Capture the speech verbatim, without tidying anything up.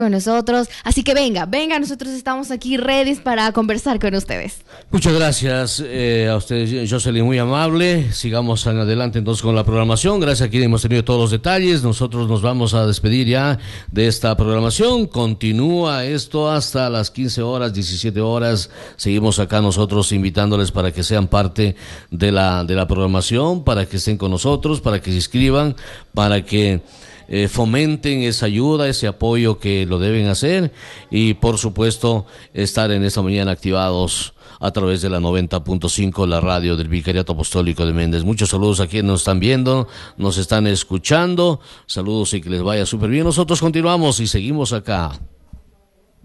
con nosotros, así que venga, venga, nosotros estamos aquí ready para conversar con ustedes. Muchas gracias eh, a ustedes, Jocelyn, muy amable. Sigamos en adelante entonces con la programación. Gracias a quien hemos tenido todos los detalles. Nosotros nos vamos a despedir ya de esta programación. Continúa esto hasta las quince horas, diecisiete horas. Seguimos acá nosotros invitándoles para que sean parte de la, de la programación, para que estén con nosotros, para que se inscriban, para que Eh, fomenten esa ayuda, ese apoyo que lo deben hacer y por supuesto estar en esta mañana activados a través de la noventa punto cinco, la radio del Vicariato Apostólico de Méndez. Muchos saludos a quienes nos están viendo, nos están escuchando, saludos y que les vaya súper bien. Nosotros continuamos y seguimos acá.